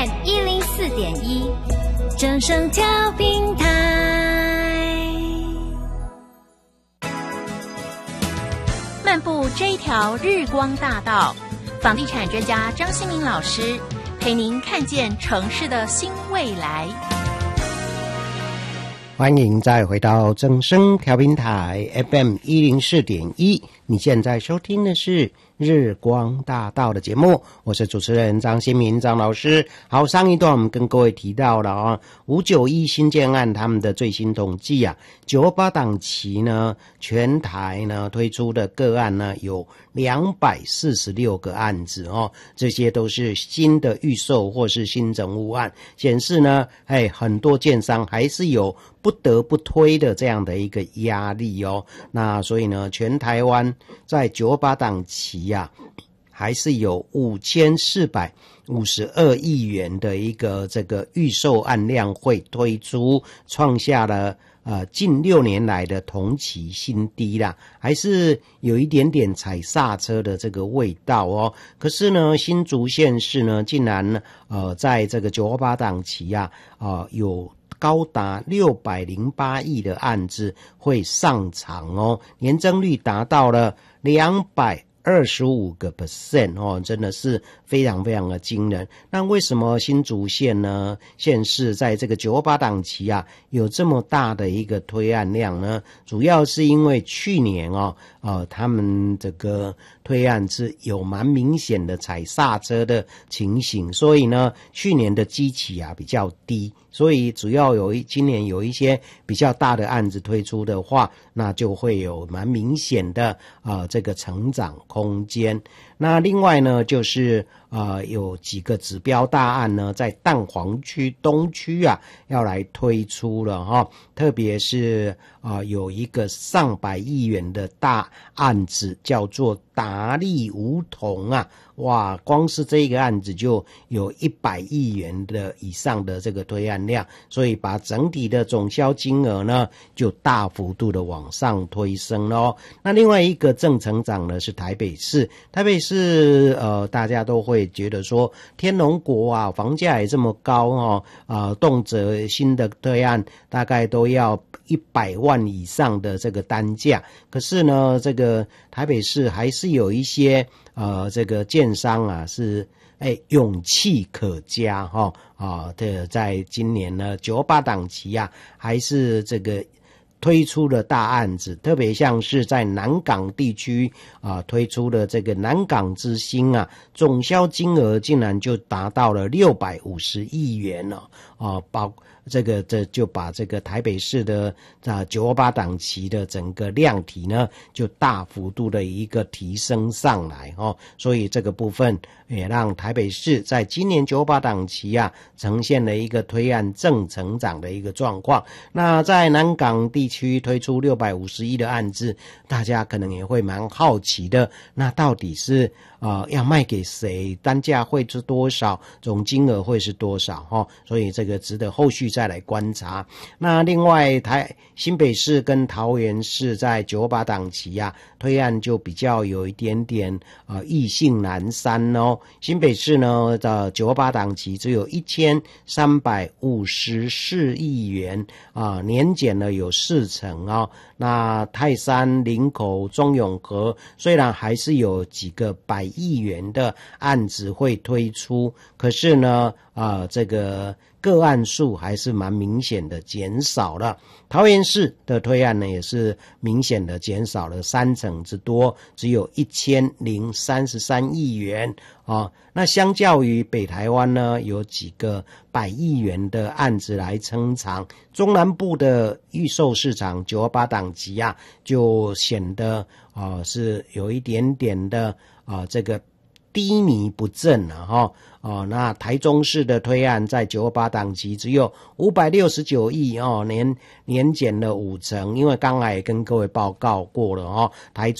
FM104.1，正声调频台。漫步这一条日光大道，房地产专家张新民老师陪您看见城市的新未来。 欢迎再回到正声调频台 FM104.1，你现在收听的是日光大道的节目，我是主持人张新民张老师。好，上一段我们跟各位提到了591新建案他们的最新统计啊，928档期呢，全台呢推出的个案呢有246个案子这些都是新的预售或是新整屋案，显示呢很多建商还是有不得不推的这样的一个压力那所以呢，全台湾在928档期还是有5452亿元的一个这个预售案量会推出，创下了近6年来的同期新低啦，还是有一点点踩刹车的这个味道可是呢，新竹县市呢，竟然在这个928档期有高达608亿的案子会上场年增率达到了225%真的是非常非常的惊人。那为什么新竹县呢县市在这个928档期有这么大的一个推案量呢？主要是因为去年他们这个推案是有蛮明显的踩刹车的情形，所以呢去年的基期比较低，所以主要今年有一些比较大的案子推出的话，那就会有蛮明显的这个成长空间。那另外呢，就是有几个指标大案呢，在蛋黄区东区要来推出了特别是有一个上百亿元的大案子叫做达利梧桐哇，光是这个案子就有100亿元的以上的这个推案量，所以把整体的总销金额呢就大幅度的往上推升咯。那另外一个正成长呢是台北市大家都会觉得说天龙国房价也这么高动辄新的推案大概都要100万以上的这个单价，可是呢这个台北市还是有一些这个建商是勇气可嘉在今年呢928档期还是这个推出了大案子，特别像是在南港地区推出的这个南港之星总销金额竟然就达到了650亿元这就把这个台北市的928档期的整个量体呢就大幅度的一个提升上来所以这个部分也让台北市在今年928档期呈现了一个推案正成长的一个状况。那在南港地区推出650亿的案子，大家可能也会蛮好奇的，那到底是要卖给谁，单价会是多少，总金额会是多少所以这个值得后续再来观察。那另外新北市跟桃园市在928档期推案就比较有一点点意兴阑珊新北市呢的928档期只有1354亿元年减了有40%那泰山、林口、中永和虽然还是有几个100亿元的案子会推出，可是呢这个个案数还是蛮明显的减少了。桃园市的推案呢也是明显的减少了30%之多，只有1033亿元那相较于北台湾呢有几个100亿元的案子来撑场，中南部的预售市场928档期就显得是有一点点的这个低迷不振那台中市的推案在928档期只有569亿年减了50%，因为刚才也跟各位报告过了台中